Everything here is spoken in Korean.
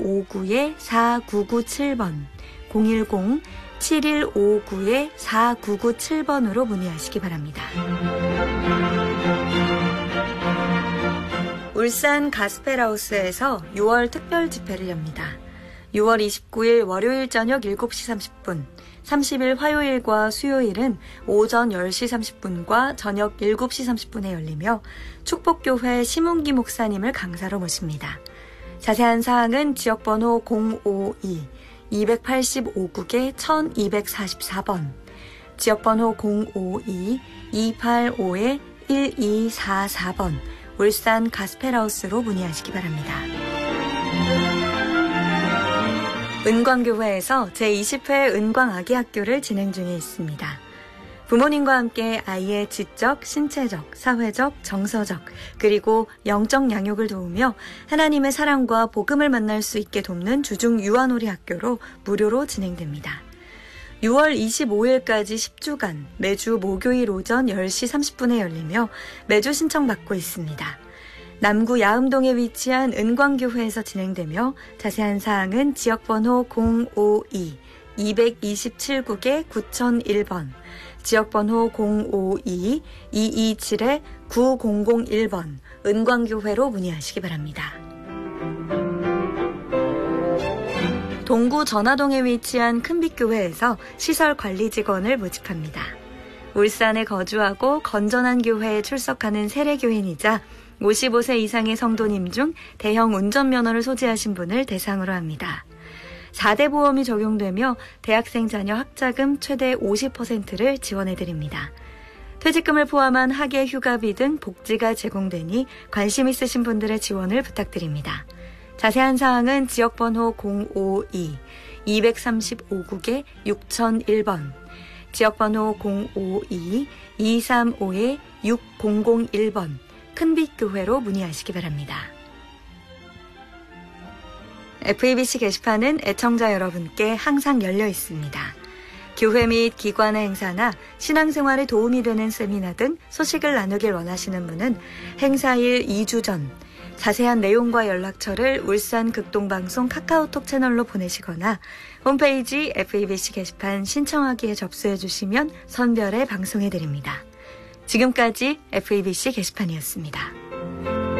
7159-4997번, 010-7159-4997번으로 문의하시기 바랍니다. 울산 가스펠하우스에서 6월 특별 집회를 엽니다. 6월 29일 월요일 저녁 7시 30분, 30일 화요일과 수요일은 오전 10시 30분과 저녁 7시 30분에 열리며 축복교회 심운기 목사님을 강사로 모십니다. 자세한 사항은 지역번호 052-285국에 1244번, 지역번호 052-285-1244번, 울산 가스펠하우스로 문의하시기 바랍니다. 은광교회에서 제20회 은광아기학교를 진행 중에 있습니다. 부모님과 함께 아이의 지적, 신체적, 사회적, 정서적, 그리고 영적 양육을 도우며 하나님의 사랑과 복음을 만날 수 있게 돕는 주중 유아놀이 학교로 무료로 진행됩니다. 6월 25일까지 10주간 매주 목요일 오전 10시 30분에 열리며 매주 신청받고 있습니다. 남구 야음동에 위치한 은광교회에서 진행되며 자세한 사항은 지역번호 052-227국에 9001번, 지역번호 052-227-9001번, 은광교회로 문의하시기 바랍니다. 동구 전화동에 위치한 큰빛교회에서 시설관리 직원을 모집합니다. 울산에 거주하고 건전한 교회에 출석하는 세례교인이자 55세 이상의 성도님 중 대형 운전면허를 소지하신 분을 대상으로 합니다. 4대 보험이 적용되며 대학생 자녀 학자금 최대 50%를 지원해드립니다. 퇴직금을 포함한 학예 휴가비 등 복지가 제공되니 관심 있으신 분들의 지원을 부탁드립니다. 자세한 사항은 지역번호 052-235국에 6001번, 지역번호 052-235-6001번, 큰빛교회로 문의하시기 바랍니다. FEBC 게시판은 애청자 여러분께 항상 열려 있습니다. 교회 및 기관의 행사나 신앙생활에 도움이 되는 세미나 등 소식을 나누길 원하시는 분은 행사일 2주 전 자세한 내용과 연락처를 울산 극동방송 카카오톡 채널로 보내시거나 홈페이지 FEBC 게시판 신청하기에 접수해 주시면 선별해 방송해드립니다. 지금까지 FEBC 게시판이었습니다.